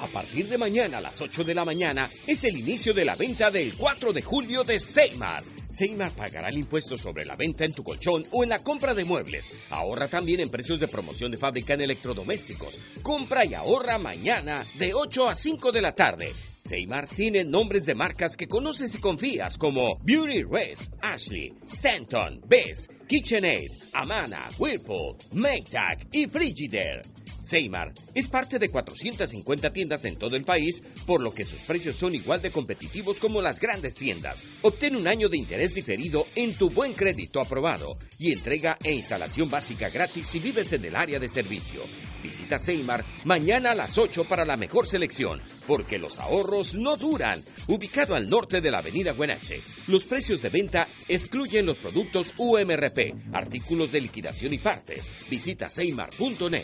A partir de mañana a las 8 de la mañana es el inicio de la venta del 4 de julio de Seymar. Seymar pagará el impuesto sobre la venta en tu colchón o en la compra de muebles. Ahorra también en precios de promoción de fábrica en electrodomésticos. Compra y ahorra mañana de 8 a 5 de la tarde. Seymar tiene nombres de marcas que conoces y confías como Beauty Rest, Ashley, Stanton, Best, KitchenAid, Amana, Whirlpool, Maytag y Frigidaire. Seymar es parte de 450 tiendas en todo el país, por lo que sus precios son igual de competitivos como las grandes tiendas. Obtén un año de interés diferido en tu buen crédito aprobado y entrega e instalación básica gratis si vives en el área de servicio. Visita Seymar mañana a las 8 para la mejor selección, porque los ahorros no duran. Ubicado al norte de la avenida Wenatchee. Los precios de venta excluyen los productos UMRP, artículos de liquidación y partes. Visita seymar.net.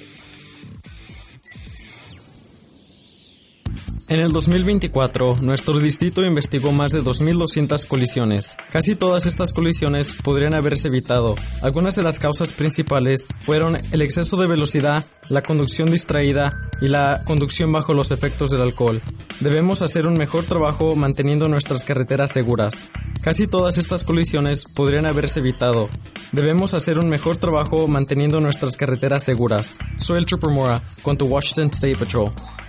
En el 2024, nuestro distrito investigó más de 2.200 colisiones. Casi todas estas colisiones podrían haberse evitado. Algunas de las causas principales fueron el exceso de velocidad, la conducción distraída y la conducción bajo los efectos del alcohol. Debemos hacer un mejor trabajo manteniendo nuestras carreteras seguras. Casi todas estas colisiones podrían haberse evitado. Debemos hacer un mejor trabajo manteniendo nuestras carreteras seguras. Soy el Trooper Mora, con tu Washington State Patrol.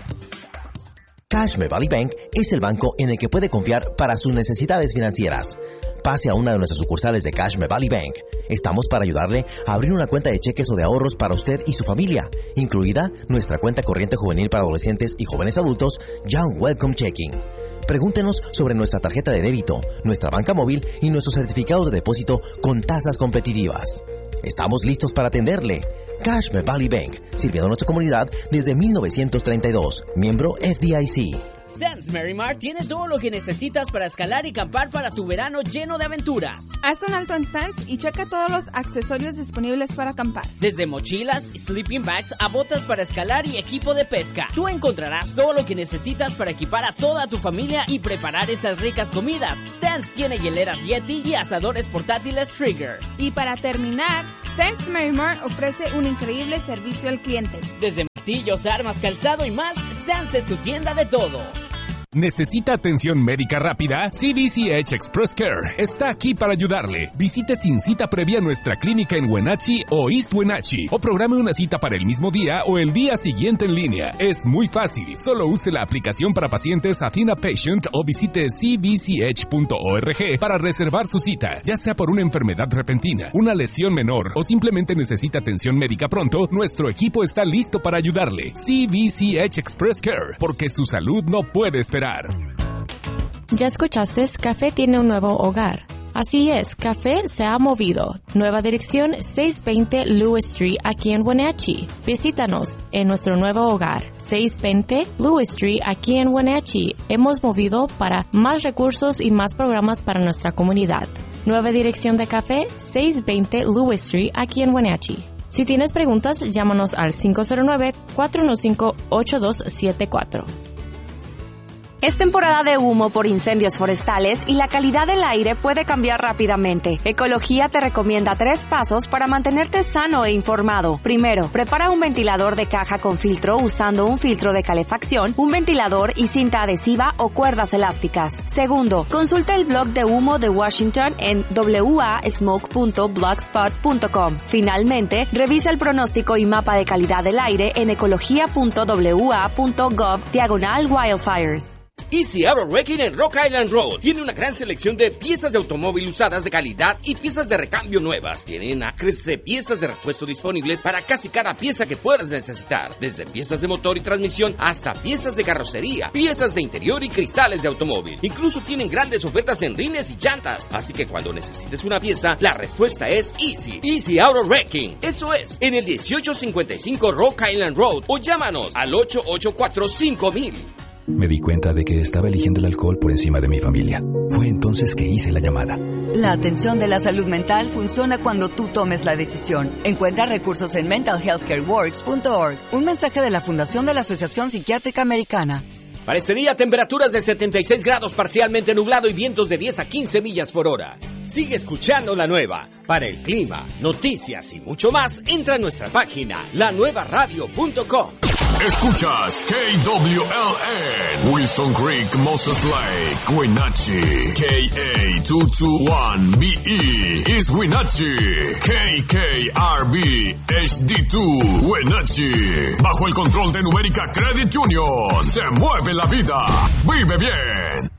Cashme Valley Bank es el banco en el que puede confiar para sus necesidades financieras. Pase a una de nuestras sucursales de Cashme Valley Bank. Estamos para ayudarle a abrir una cuenta de cheques o de ahorros para usted y su familia, incluida nuestra cuenta corriente juvenil para adolescentes y jóvenes adultos, Young Welcome Checking. Pregúntenos sobre nuestra tarjeta de débito, nuestra banca móvil y nuestros certificados de depósito con tasas competitivas. Estamos listos para atenderle. Cashme Valley Bank, sirviendo a nuestra comunidad desde 1932. Miembro FDIC. Stans Merrimar tiene todo lo que necesitas para escalar y acampar para tu verano lleno de aventuras. Haz un alto en Stans y checa todos los accesorios disponibles para acampar. Desde mochilas, sleeping bags a botas para escalar y equipo de pesca. Tú encontrarás todo lo que necesitas para equipar a toda tu familia y preparar esas ricas comidas. Stans tiene hieleras Yeti y asadores portátiles Trigger. Y para terminar, Stans Merrimar ofrece un increíble servicio al cliente. Desde martillos, armas, calzado y más, Stans es tu tienda de todo. ¿Necesita atención médica rápida? CBCH Express Care está aquí para ayudarle. Visite sin cita previa nuestra clínica en Wenatchee o East Wenatchee o programe una cita para el mismo día o el día siguiente en línea. Es muy fácil. Solo use la aplicación para pacientes Athena Patient o visite cbch.org para reservar su cita. Ya sea por una enfermedad repentina, una lesión menor o simplemente necesita atención médica pronto, nuestro equipo está listo para ayudarle. CBCH Express Care, porque su salud no puede esperar. ¿Ya escuchaste? Café tiene un nuevo hogar. Así es, Café se ha movido. Nueva dirección 620 Lewis Street aquí en Wenatchee. Visítanos en nuestro nuevo hogar, 620 Lewis Street aquí en Wenatchee. Hemos movido para más recursos y más programas para nuestra comunidad. Nueva dirección de Café, 620 Lewis Street aquí en Wenatchee. Si tienes preguntas, llámanos al 509-415-8274. Es temporada de humo por incendios forestales y la calidad del aire puede cambiar rápidamente. Ecología te recomienda 3 pasos para mantenerte sano e informado. Primero, prepara un ventilador de caja con filtro usando un filtro de calefacción, un ventilador y cinta adhesiva o cuerdas elásticas. Segundo, consulta el blog de humo de Washington en wasmoke.blogspot.com. Finalmente, revisa el pronóstico y mapa de calidad del aire en ecología.wa.gov/wildfires. Easy Auto Wrecking en Rock Island Road tiene una gran selección de piezas de automóvil usadas de calidad y piezas de recambio nuevas. Tienen acres de piezas de repuesto disponibles para casi cada pieza que puedas necesitar, desde piezas de motor y transmisión hasta piezas de carrocería, piezas de interior y cristales de automóvil. Incluso tienen grandes ofertas en rines y llantas, así que cuando necesites una pieza, la respuesta es Easy Auto Wrecking. Eso es, en el 1855 Rock Island Road o llámanos al 884-5000. Me di cuenta de que estaba eligiendo el alcohol por encima de mi familia. Fue entonces que hice la llamada. La atención de la salud mental funciona cuando tú tomes la decisión. Encuentra recursos en mentalhealthcareworks.org. Un mensaje de la Fundación de la Asociación Psiquiátrica Americana. Para este día, temperaturas de 76 grados parcialmente nublado y vientos de 10 a 15 millas por hora. Sigue escuchando La Nueva. Para el clima, noticias y mucho más, entra a nuestra página lanuevaradio.com. Escuchas KWLN, Wilson Creek, Moses Lake, Wenatchee. KA221BE is Wenatchee. KKRB HD2 Wenatchee. Bajo el control de Numérica Credit Union, se mueve la vida. Vive bien.